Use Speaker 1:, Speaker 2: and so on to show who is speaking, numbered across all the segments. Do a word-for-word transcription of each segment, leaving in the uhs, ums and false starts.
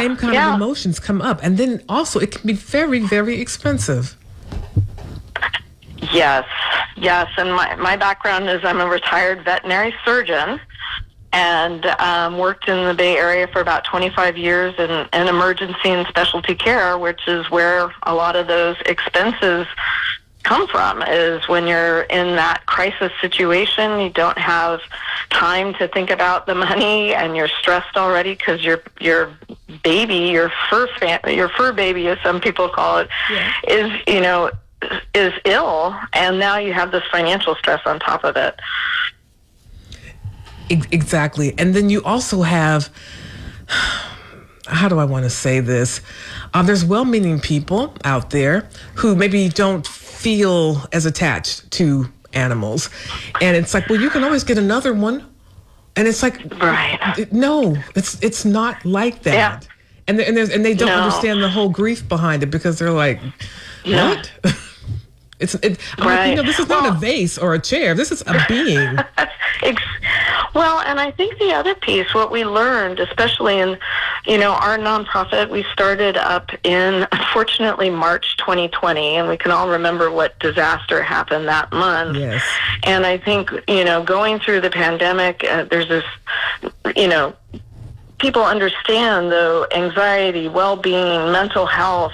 Speaker 1: same kind
Speaker 2: yeah.
Speaker 1: of emotions come up. And then also it can be very, very expensive.
Speaker 2: Yes, yes. And my, my background is I'm a retired veterinary surgeon and um, worked in the Bay Area for about twenty-five years in, in emergency and specialty care, which is where a lot of those expenses come from, is when you're in that crisis situation, you don't have time to think about the money and you're stressed already because your your baby, your fur fam- your fur baby, as some people call it,
Speaker 1: yeah.
Speaker 2: is, you know, is ill, and now you have this financial stress on top of it.
Speaker 1: Exactly. And then you also have, how do I want to say this? Uh, there's well-meaning people out there who maybe don't feel as attached to animals. And it's like, well, you can always get another one. And it's like,
Speaker 2: right.
Speaker 1: no, it's it's not like that.
Speaker 2: Yeah.
Speaker 1: And, and, there's, and they don't
Speaker 2: no.
Speaker 1: understand the whole grief behind it because they're like, what?
Speaker 2: No.
Speaker 1: It's it, I'm
Speaker 2: right.
Speaker 1: like, you know, this is
Speaker 2: well,
Speaker 1: not a vase or a chair. This is a being.
Speaker 2: Well, and I think the other piece, what we learned, especially in, you know, our nonprofit, we started up in, unfortunately, March twenty twenty, and we can all remember what disaster happened that month.
Speaker 1: Yes.
Speaker 2: And I think, you know, going through the pandemic, uh, there's this, you know, people understand, though, anxiety, well-being, mental health,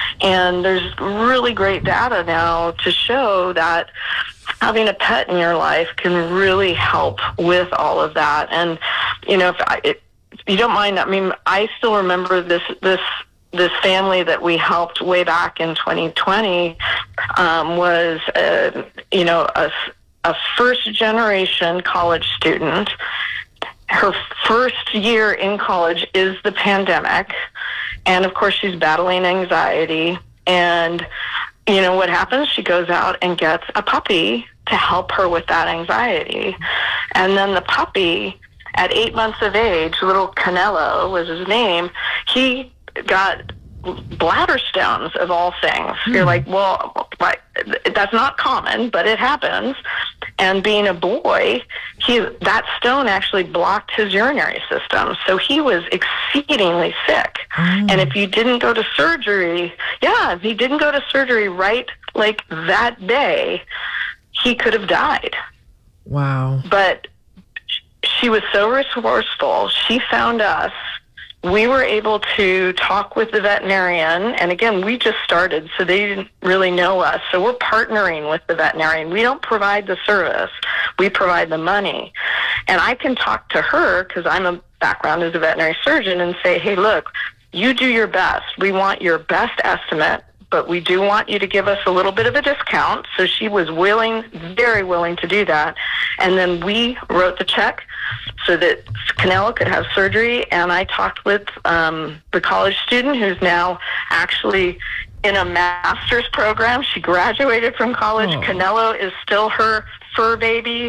Speaker 2: and there's really great data now to show that having a pet in your life can really help with all of that. And, you know, if, I, if you don't mind, I mean, I still remember this this this family that we helped way back in twenty twenty um, was, uh, you know, a, a first-generation college student. Her first year in college is the pandemic, and of course she's battling anxiety. And you know what happens? She goes out and gets a puppy to help her with that anxiety. And then the puppy, at eight months of age, little Canelo was his name, he got bladder stones, of all things. Mm. You're like, well, that's not common, but it happens. And being a boy, he that stone actually blocked his urinary system, so he was exceedingly sick. Mm. And if you didn't go to surgery, yeah, if he didn't go to surgery right like that day, he could have died.
Speaker 1: Wow.
Speaker 2: But she was so resourceful. She found us. We were able to talk with the veterinarian, and again, we just started, so they didn't really know us. So we're partnering with the veterinarian. We don't provide the service. We provide the money. And I can talk to her, because I'm a background as a veterinary surgeon, and say, hey, look, you do your best. We want your best estimate, but we do want you to give us a little bit of a discount. So she was willing, very willing to do that. And then we wrote the check so that Canelo could have surgery. And I talked with um, the college student who's now actually in a master's program. She graduated from college. Oh. Canelo is still her fur baby.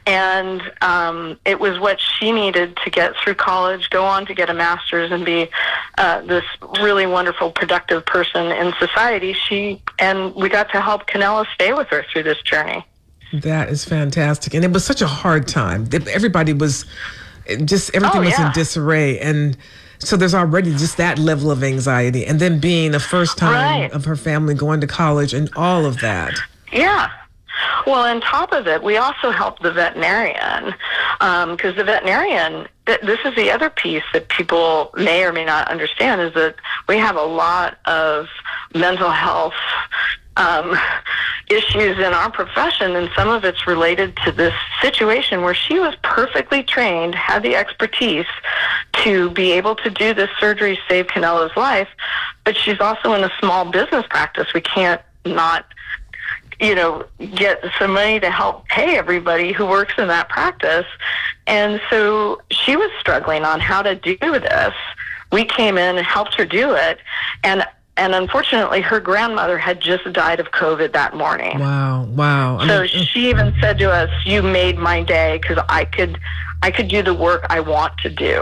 Speaker 2: And um, it was what she needed to get through college, go on to get a master's and be uh, this really wonderful, productive person in society. She and we got to help Canelo stay with her through this journey.
Speaker 1: That is fantastic. And it was such a hard time. Everybody was just, everything
Speaker 2: oh,
Speaker 1: was
Speaker 2: yeah.
Speaker 1: in disarray. And so there's already just that level of anxiety. And then being the first time
Speaker 2: right.
Speaker 1: of her family going to college and all of that.
Speaker 2: Yeah. Well, on top of it, we also help the veterinarian, because um, the veterinarian, th- this is the other piece that people may or may not understand, is that we have a lot of mental health um, issues in our profession, and some of it's related to this situation where she was perfectly trained, had the expertise to be able to do this surgery, save Canelo's life, but she's also in a small business practice. We can't not you know, get some money to help pay everybody who works in that practice. And so she was struggling on how to do this. We came in and helped her do it. And and unfortunately, her grandmother had just died of COVID that morning.
Speaker 1: Wow, wow. I
Speaker 2: so
Speaker 1: mean,
Speaker 2: she even said to us, you made my day, because I could, I could do the work I want to do.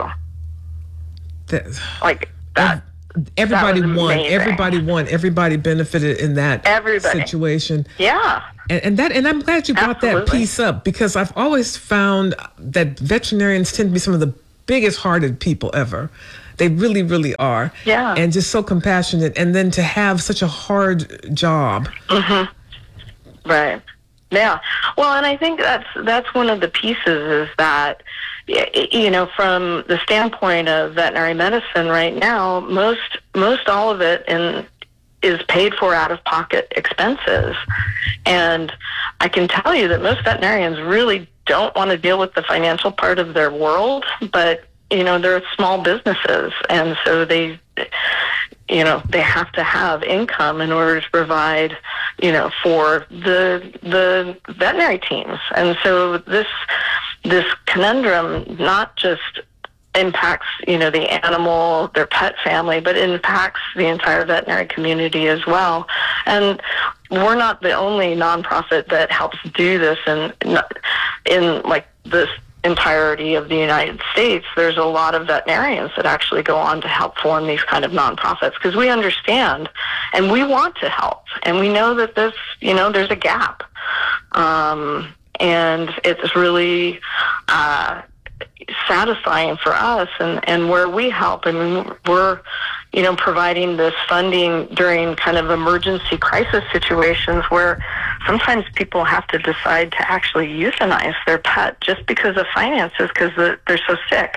Speaker 1: That,
Speaker 2: like that.
Speaker 1: Everybody won. Everybody won. Everybody benefited in that
Speaker 2: Everybody.
Speaker 1: situation.
Speaker 2: Yeah.
Speaker 1: And, and that, and I'm glad you brought
Speaker 2: Absolutely.
Speaker 1: that piece up, because I've always found that veterinarians tend to be some of the biggest hearted people ever, They really, really are.
Speaker 2: Yeah.
Speaker 1: And just so compassionate. And then to have such a hard job.
Speaker 2: Mm-hmm. Right. Yeah. Well, and I think that's that's one of the pieces is that, you know, from the standpoint of veterinary medicine right now, most most all of it in is paid for out-of-pocket expenses. And I can tell you that most veterinarians really don't want to deal with the financial part of their world, but, you know, they're small businesses, and so they, you know, they have to have income in order to provide, you know, for the the veterinary teams. And so this this conundrum not just impacts, you know, the animal, their pet family, but it impacts the entire veterinary community as well. And we're not the only nonprofit that helps do this in, in like this entirety of the United States. There's a lot of veterinarians that actually go on to help form these kind of nonprofits because we understand and we want to help. And we know that this, you know, there's a gap. Um, and it's really, uh, satisfying for us, and, and where we help, and we're, you know, providing this funding during kind of emergency crisis situations where sometimes people have to decide to actually euthanize their pet just because of finances because they're so sick.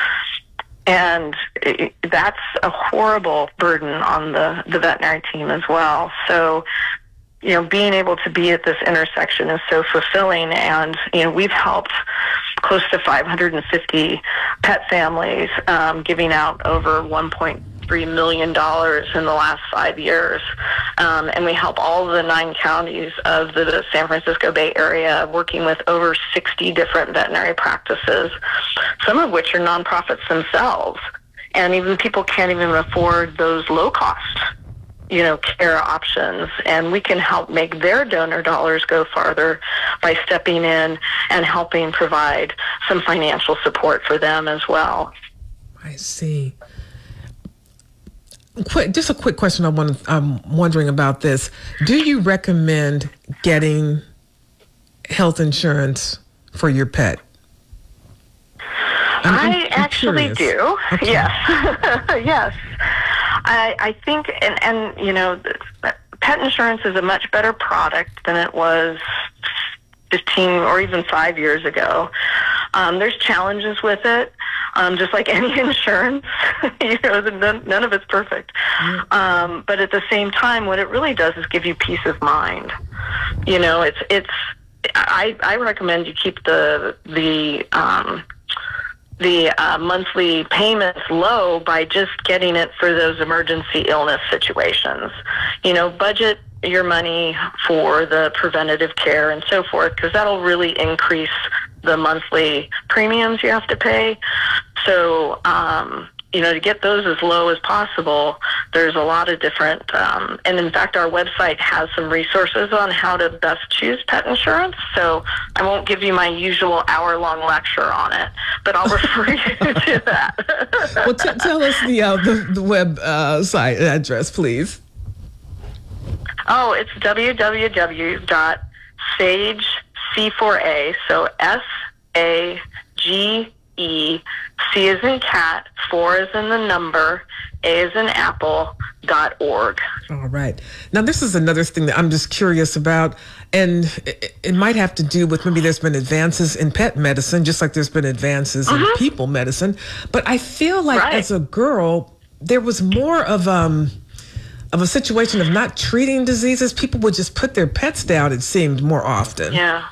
Speaker 2: And it, that's a horrible burden on the, the veterinary team as well. So, you know, being able to be at this intersection is so fulfilling. And, you know, we've helped close to five hundred fifty pet families, um, giving out over one point three million dollars in the last five years. Um, and we help all of the nine counties of the San Francisco Bay Area, working with over sixty different veterinary practices, some of which are nonprofits themselves. And even people can't even afford those low cost, you know, care options, and we can help make their donor dollars go farther by stepping in and helping provide some financial support for them as well.
Speaker 1: I see. Quick, just a quick question. I want. I'm wondering about this. Do you recommend getting health insurance for your pet? I'm,
Speaker 2: I
Speaker 1: I'm, I'm
Speaker 2: actually
Speaker 1: curious.
Speaker 2: do.
Speaker 1: Okay.
Speaker 2: Yes, yes. I, I think, and, and you know, pet insurance is a much better product than it was fifteen or even five years ago. Um, there's challenges with it, um, just like any insurance. you know, none, none of it's perfect. Mm-hmm. Um, but at the same time, what it really does is give you peace of mind. You know, it's it's. I, I recommend you keep the the. Um, the uh, monthly payments low by just getting it for those emergency illness situations. You know, budget your money for the preventative care and so forth, because that'll really increase the monthly premiums you have to pay. So, um, you know, to get those as low as possible, there's a lot of different, um, and in fact, our website has some resources on how to best choose pet insurance. So I won't give you my usual hour-long lecture on it, but I'll refer you to that.
Speaker 1: Well, t- tell us the, uh, the, the web uh, site address, please.
Speaker 2: Oh, it's w w w dot sage c four a, so S A G E, C as in cat, four as in the number, A as in apple, dot org.
Speaker 1: All right. Now, this is another thing that I'm just curious about, and it, it might have to do with maybe there's been advances in pet medicine, just like there's been advances mm-hmm. in people medicine. But I feel like
Speaker 2: right.
Speaker 1: as a girl, there was more of um of a situation of not treating diseases. People would just put their pets down, it seemed, more often.
Speaker 2: Yeah.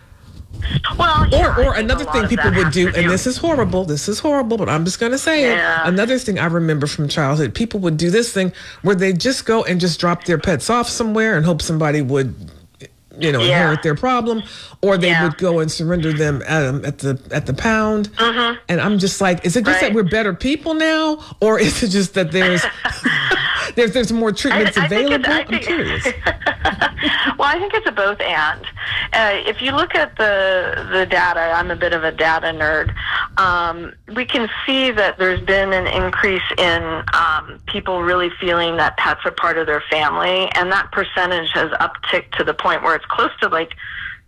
Speaker 2: Well, yeah,
Speaker 1: or or another thing people would do, and this is horrible, this is horrible, but I'm just going to say
Speaker 2: yeah.
Speaker 1: it. Another thing I remember from childhood, people would do this thing where they just go and just drop their pets off somewhere and hope somebody would, you know,
Speaker 2: yeah.
Speaker 1: inherit their problem, or they
Speaker 2: yeah.
Speaker 1: would go and surrender them at, um, at the at the pound.
Speaker 2: Mm-hmm.
Speaker 1: And I'm just like, is it just
Speaker 2: right.
Speaker 1: that we're better people now, or is it just that there's there's there's more treatments
Speaker 2: I, I
Speaker 1: available?
Speaker 2: I
Speaker 1: I'm
Speaker 2: think,
Speaker 1: curious.
Speaker 2: Well, I think it's a both and. Uh, if you look at the the data, I'm a bit of a data nerd. Um, we can see that there's been an increase in um, people really feeling that pets are part of their family, and that percentage has upticked to the point where it's close to like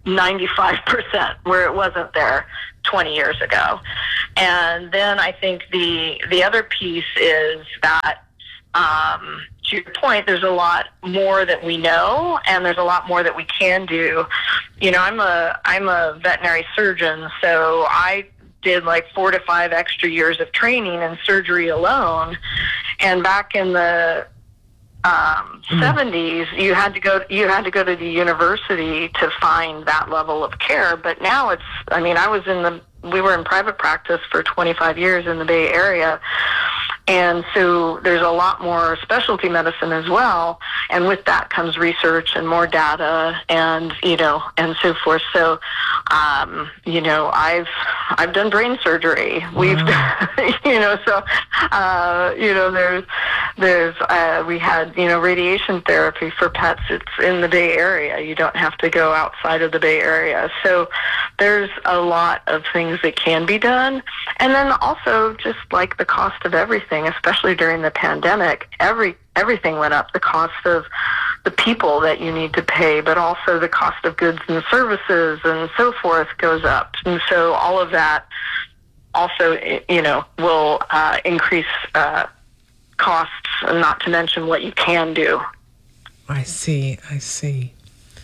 Speaker 2: ninety-five percent where it wasn't there twenty years ago. And then I think the the other piece is that, um, to your point, there's a lot more that we know, and there's a lot more that we can do. You know, I'm a I'm a veterinary surgeon, so I did like four to five extra years of training in surgery alone. And back in the um, mm. seventies, you had to go you had to go to the university to find that level of care. But now it's, I mean, I was in the we were in private practice for twenty-five years in the Bay Area. And so there's a lot more specialty medicine as well. And with that comes research and more data and, you know, and so forth. So, um, you know, I've, I've done brain surgery. Wow. We've, you know, so, uh, you know, there's, there's, uh, we had, you know, radiation therapy for pets. It's in the Bay Area. You don't have to go outside of the Bay Area. So there's a lot of things that can be done. And then also just like the cost of everything, especially during the pandemic, every everything went up. The cost of the people that you need to pay, but also the cost of goods and services and so forth goes up. And so all of that also, you know, will uh, increase uh, costs, not to mention what you can do.
Speaker 1: I see. I see.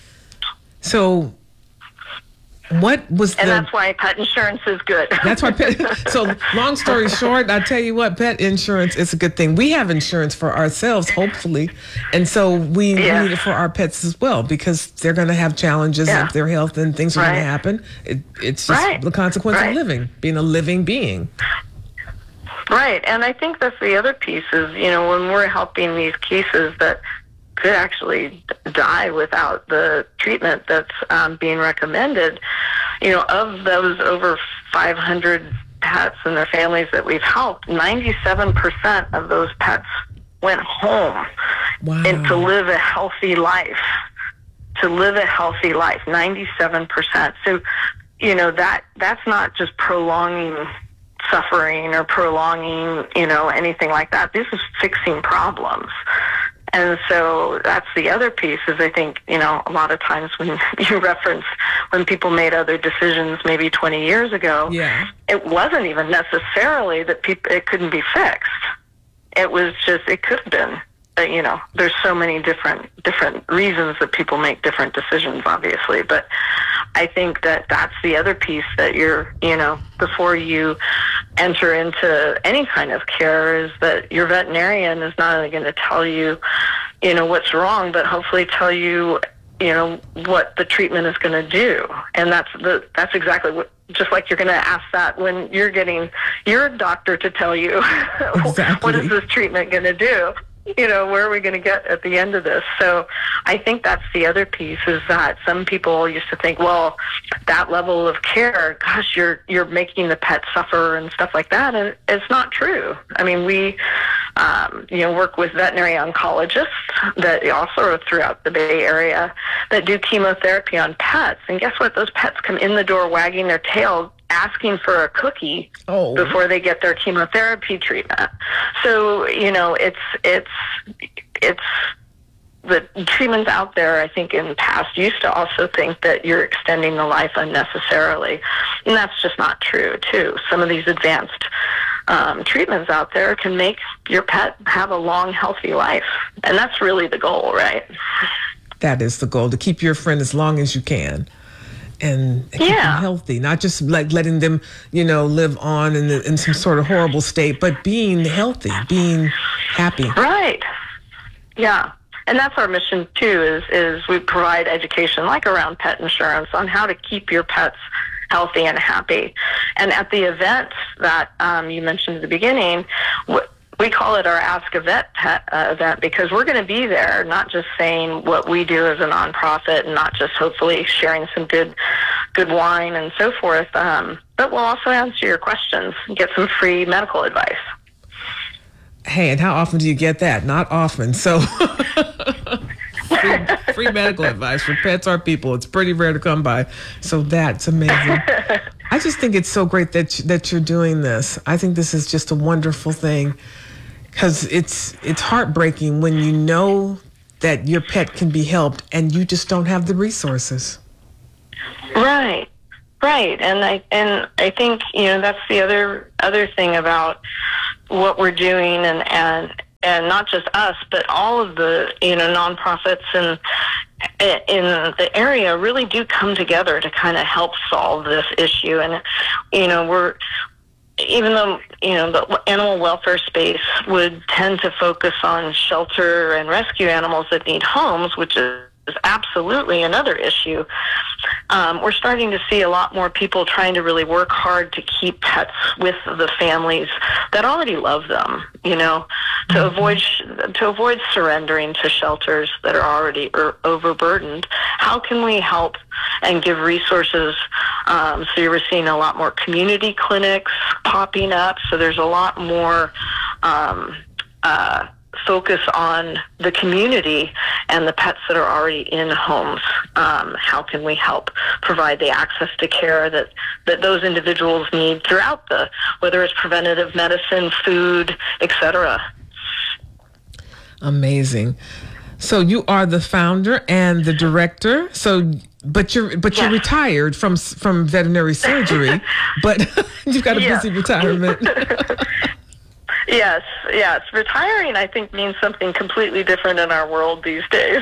Speaker 1: So what was
Speaker 2: and
Speaker 1: the...
Speaker 2: that's why pet insurance is good.
Speaker 1: That's why pet... So long story short, I tell you what, pet insurance is a good thing. We have insurance for ourselves, hopefully. And so we,
Speaker 2: yeah.
Speaker 1: we need it for our pets as well, because they're going to have challenges
Speaker 2: yeah.
Speaker 1: with their health and things are
Speaker 2: right.
Speaker 1: going to happen. It, it's just
Speaker 2: right.
Speaker 1: the consequence
Speaker 2: right.
Speaker 1: of living, being a living being.
Speaker 2: Right. And I think that's the other piece is, you know, when we're helping these cases that could actually die without the treatment that's um, being recommended, you know, of those over five hundred pets and their families that we've helped, ninety-seven percent of those pets went home
Speaker 1: wow.
Speaker 2: and to live a healthy life, to live a healthy life, ninety-seven percent. So, you know, that that's not just prolonging suffering or prolonging, you know, anything like that. This is fixing problems. And so that's the other piece is I think, you know, a lot of times when you reference when people made other decisions maybe twenty years ago,
Speaker 1: yeah.
Speaker 2: it wasn't even necessarily that people, it couldn't be fixed. It was just, it could have been. But, you know, there's so many different different reasons that people make different decisions, obviously. But I think that that's the other piece that you're, you know, before you enter into any kind of care is that your veterinarian is not only going to tell you, you know, what's wrong, but hopefully tell you, you know, what the treatment is going to do. And that's the that's exactly what, just like you're going to ask that when you're getting your doctor to tell you,
Speaker 1: exactly.
Speaker 2: what is this treatment going to do? You know, where are we going to get at the end of this? So I think that's the other piece is that some people used to think, well, that level of care, gosh, you're you're making the pet suffer and stuff like that. And it's not true. I mean, we, um, you know, work with veterinary oncologists that also are throughout the Bay Area that do chemotherapy on pets. And guess what? Those pets come in the door wagging their tail asking for a cookie
Speaker 1: oh.
Speaker 2: before they get their chemotherapy treatment. So, you know, it's, it's, it's, the treatments out there, I think in the past used to also think that you're extending the life unnecessarily. And that's just not true, too. Some of these advanced um, treatments out there can make your pet have a long, healthy life. And that's really the goal, right?
Speaker 1: That is the goal, to keep your friend as long as you can. And keep
Speaker 2: yeah.
Speaker 1: them healthy, not just like letting them, you know, live on in, the, in some sort of horrible state, but being healthy, being happy.
Speaker 2: Right. Yeah. And that's our mission too, is, is we provide education like around pet insurance on how to keep your pets healthy and happy. And at the event that um, you mentioned at the beginning, w- we call it our Ask a Vet pet, uh, event because we're going to be there, not just saying what we do as a nonprofit and not just hopefully sharing some good good wine and so forth, um, but we'll also answer your questions and get some free medical advice.
Speaker 1: Hey, and how often do you get that? Not often. So free, free medical advice for pets or people. It's pretty rare to come by. So that's amazing. I just think it's so great that that you're doing this. I think this is just a wonderful thing. Because it's it's heartbreaking when you know that your pet can be helped and you just don't have the resources.
Speaker 2: Right. Right. And I and I think, you know, that's the other other thing about what we're doing, and and and not just us, but all of the, you know, nonprofits and in the area really do come together to kind of help solve this issue. And, you know, we're, even though, you know, the animal welfare space would tend to focus on shelter and rescue animals that need homes, which is is absolutely another issue. Um, we're starting to see a lot more people trying to really work hard to keep pets with the families that already love them, you know, to mm-hmm. avoid to avoid surrendering to shelters that are already er- overburdened. How can we help and give resources? Um, so you're seeing a lot more community clinics popping up. So there's a lot more um, uh, focus on the community and the pets that are already in homes. Um, how can we help provide the access to care that, that those individuals need throughout the, whether it's preventative medicine, food, et cetera.
Speaker 1: Amazing. So you are the founder and the director. So, but you're but yes. you're retired from from veterinary surgery, but you've got a yes. busy retirement.
Speaker 2: Yes, yes. Retiring, I think, means something completely different in our world these days.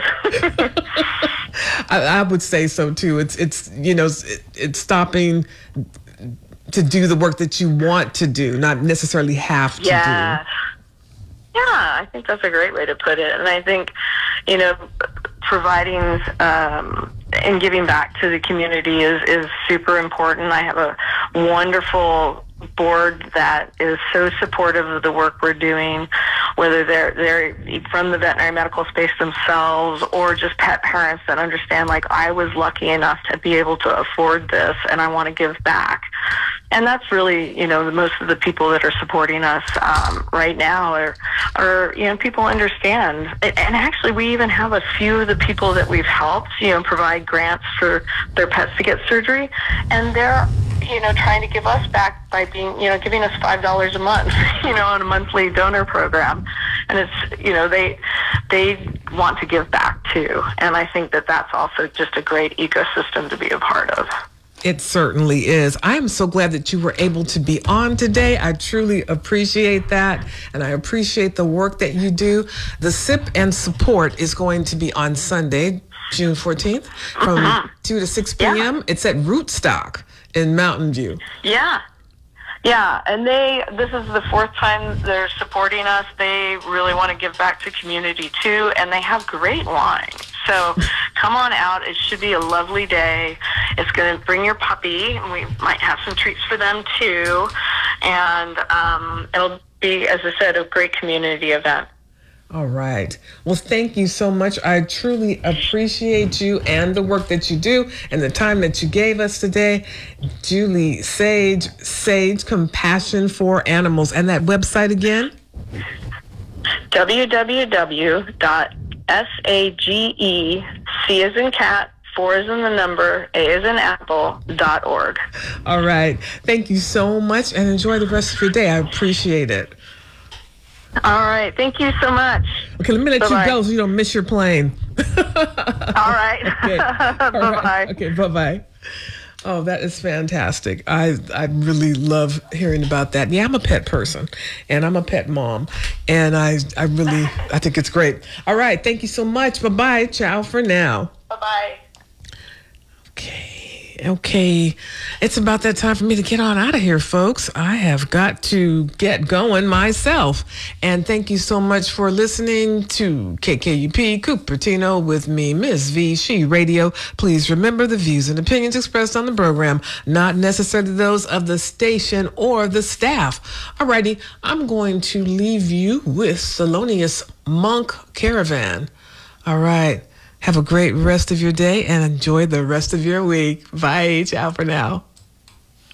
Speaker 1: I, I would say so too. It's it's you know it's, it's stopping to do the work that you want to do, not necessarily have to
Speaker 2: yeah.
Speaker 1: do.
Speaker 2: Yeah, I think that's a great way to put it. And I think, you know, providing um, and giving back to the community is, is super important. I have a wonderful board that is so supportive of the work we're doing, whether they're they're from the veterinary medical space themselves or just pet parents that understand, like, I was lucky enough to be able to afford this and I want to give back. And that's really, you know, most of the people that are supporting us um, right now are, are, you know, people understand. And actually, we even have a few of the people that we've helped, you know, provide grants for their pets to get surgery. And they're, you know, trying to give us back by being, you know, giving us five dollars a month, you know, on a monthly donor program. And it's, you know, they, they want to give back too. And I think that that's also just a great ecosystem to be a part of.
Speaker 1: It certainly is. I am so glad that you were able to be on today. I truly appreciate that. And I appreciate the work that you do. The Sip and Support is going to be on Sunday, June fourteenth from uh-huh. two to six p.m. Yeah. It's at Rootstock in Mountain View.
Speaker 2: Yeah. Yeah, and they, this is the fourth time they're supporting us. They really want to give back to community too, and they have great wine. So come on out. It should be a lovely day. It's going to bring your puppy, and we might have some treats for them too. And um, it'll be, as I said, a great community event.
Speaker 1: All right. Well, thank you so much. I truly appreciate you and the work that you do and the time that you gave us today. Julie Sage, Sage Compassion for Animals. And that website again?
Speaker 2: w w w dot sage, C as in cat, four as in the number, A as in apple, dot org.
Speaker 1: All right. Thank you so much and enjoy the rest of your day. I appreciate it.
Speaker 2: All right. Thank you so much.
Speaker 1: Okay, let me let
Speaker 2: bye-bye.
Speaker 1: you go so you don't miss your plane.
Speaker 2: All right.
Speaker 1: Okay. All
Speaker 2: bye-bye.
Speaker 1: Right. Okay, bye-bye. Oh, that is fantastic. I, I really love hearing about that. Yeah, I'm a pet person, and I'm a pet mom, and I, I really, I think it's great. All right. Thank you so much. Bye-bye. Ciao for now.
Speaker 2: Bye-bye.
Speaker 1: Okay. Okay, it's about that time for me to get on out of here, folks. I have got to get going myself. And thank you so much for listening to K K U P Cupertino with me, Miss V, She Radio. Please remember the views and opinions expressed on the program, not necessarily those of the station or the staff. Alrighty, I'm going to leave you with Thelonious Monk Caravan. All right. Have a great rest of your day and enjoy the rest of your week. Bye. Ciao for now.